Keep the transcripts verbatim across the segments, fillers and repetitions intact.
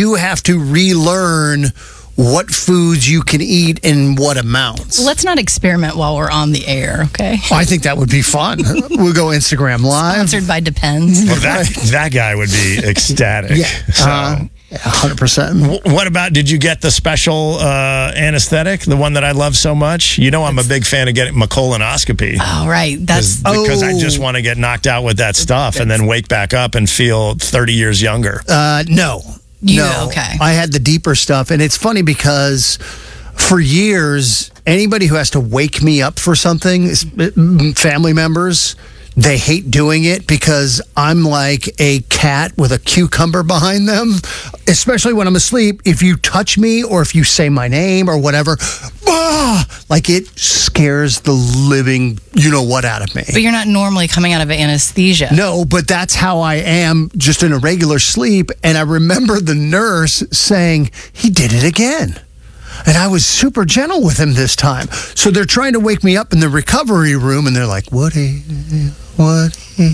you have to relearn what foods you can eat in what amounts. Let's not experiment while we're on the air, okay? I think that would be fun. We'll go Instagram Live. Sponsored by Depends. Well, that, that guy would be ecstatic. Yeah. So. Uh, one hundred percent. What about, did you get the special uh, anesthetic, the one that I love so much? You know I'm a big fan of getting my colonoscopy. Oh, right. That's Because Oh. I just want to get knocked out with that stuff and then wake back up and feel thirty years younger. Uh, no. You- no. okay. I had the deeper stuff. And it's funny because for years, anybody who has to wake me up for something, is- family members, they hate doing it because I'm like a cat with a cucumber behind them, especially when I'm asleep. If you touch me or if you say my name or whatever, ah, like it scares the living you-know-what out of me. But you're not normally coming out of anesthesia. No, but that's how I am just in a regular sleep. And I remember the nurse saying, he did it again. And I was super gentle with him this time. So they're trying to wake me up in the recovery room, and they're like, Woody, Woody.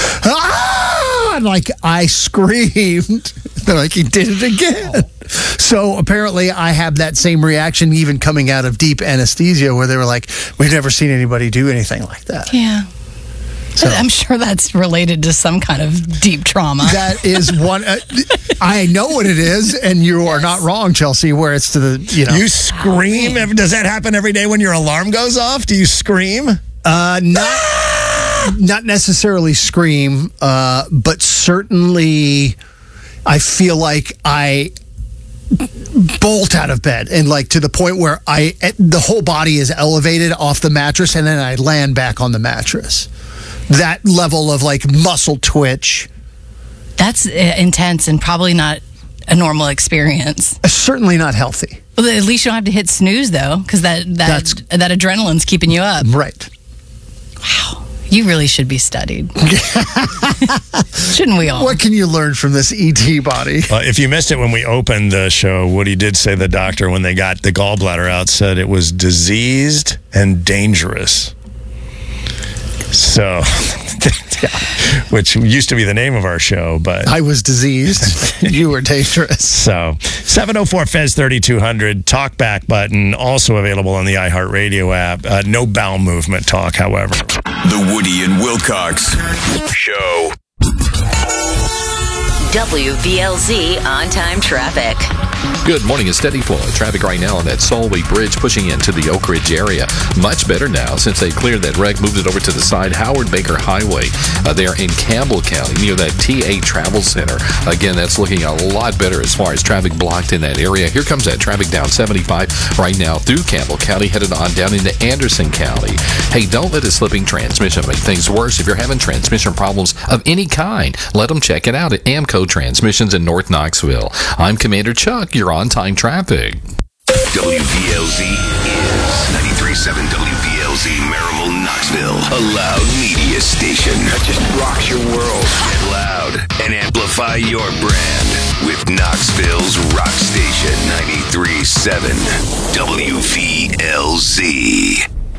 Ah! And like, I screamed. They're like, he did it again. So apparently I have that same reaction even coming out of deep anesthesia where they were like, we've never seen anybody do anything like that. Yeah. So- I'm sure that's related to some kind of deep trauma. That is one. Uh, I know what it is, and you are not wrong, Chelsea. Where it's to the you know. You scream? Does that happen every day when your alarm goes off? Do you scream? Uh, not not necessarily scream, uh, but certainly I feel like I bolt out of bed and like to the point where I the whole body is elevated off the mattress, and then I land back on the mattress. That level of like muscle twitch. That's uh, intense and probably not a normal experience. Certainly not healthy. Well, at least you don't have to hit snooze, though, because that, that, That's- that adrenaline's keeping you up. Right. Wow. You really should be studied. Shouldn't we all? What can you learn from this E T body? Uh, if you missed it when we opened the show, Woody did say the doctor, when they got the gallbladder out, said it was diseased and dangerous. So, which used to be the name of our show, but I was diseased. You were dangerous. so seven oh four F E Z thirty-two hundred talkback button, also available on the iHeartRadio app. Uh, no bowel movement talk, however. The Woody and Wilcox Show. W V L Z on-time traffic. Good morning. A steady flow of traffic right now on that Solway Bridge pushing into the Oak Ridge area. Much better now since they cleared that wreck, moved it over to the side. Howard Baker Highway uh, there in Campbell County near that T A Travel Center. Again, that's looking a lot better as far as traffic blocked in that area. Here comes that traffic down seventy-five right now through Campbell County, headed on down into Anderson County. Hey, don't let a slipping transmission make things worse. If you're having transmission problems of any kind, let them check it out at Amco Transmissions in North Knoxville. I'm Commander Chuck. You're on-time traffic. W V L Z is ninety-three point seven W V L Z Marymount, Knoxville. A loud media station that just rocks your world. Get loud and amplify your brand with Knoxville's rock station ninety-three point seven W V L Z.